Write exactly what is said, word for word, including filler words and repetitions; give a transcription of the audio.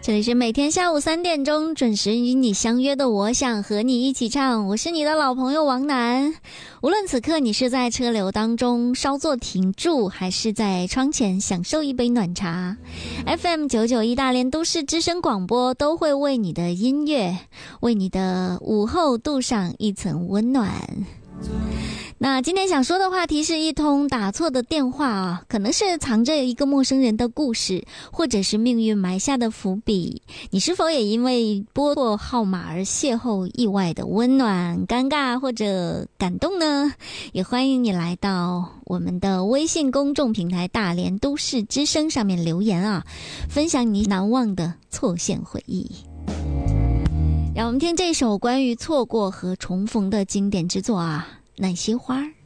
这里是每天下午三点钟准时与你相约的我想和你一起唱，我是你的老朋友王楠。无论此刻你是在车流当中稍作停住，还是在窗前享受一杯暖茶， F M 九九一 大连都市之声广播都会为你的音乐，为你的午后镀上一层温暖。那今天想说的话题是一通打错的电话啊，可能是藏着一个陌生人的故事，或者是命运埋下的伏笔。你是否也因为拨错号码而邂逅意外的温暖、尴尬或者感动呢？也欢迎你来到我们的微信公众平台大连都市之声上面留言啊，分享你难忘的错线回忆。让我们听这首关于错过和重逢的经典之作啊，那些花儿。